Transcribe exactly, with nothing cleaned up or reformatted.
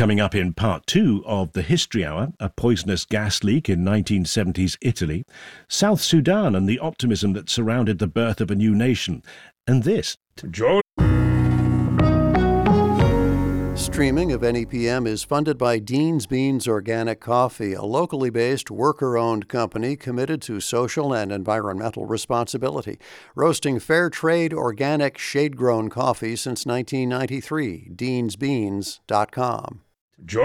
Coming up in part two of the History Hour, a poisonous gas leak in nineteen seventies Italy, South Sudan and the optimism that surrounded the birth of a new nation, and this. Joe. Streaming of N E P M is funded by Dean's Beans Organic Coffee, a locally based, worker-owned company committed to social and environmental responsibility, roasting fair trade, organic, shade-grown coffee since nineteen ninety-three. deans beans dot com. Joe.